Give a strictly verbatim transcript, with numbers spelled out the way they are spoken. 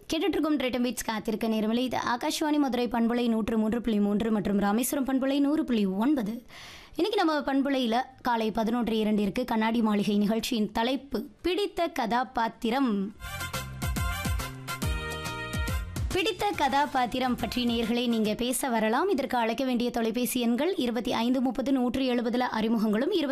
கேட்டுட்ருக்கும் ட்ரெட்டம் beads காத்திருக்க நேரமில்லை. இது ஆகாஷ்வாணி மதுரை பண்புலை நூற்று மூன்று புள்ளி மூன்று மற்றும் ராமேஸ்வரம் பண்புலை நூறு புள்ளி ஒன்பது. இன்றைக்கி நம்ம பண்புலையில் காலை பதினொன்று இரண்டிற்கு கண்ணாடி மாளிகை நிகழ்ச்சியின் தலைப்பு பிடித்த கதாபாத்திரம். பிடித்த கதாபாத்திரம் பற்றி நேயர்களே நீங்கள் பேச வரலாம். இதற்கு அழைக்க வேண்டிய தொலைபேசி எண்கள் இருபத்தி ஐந்து முப்பது நூற்றி எழுபதில் அறிமுகங்களும்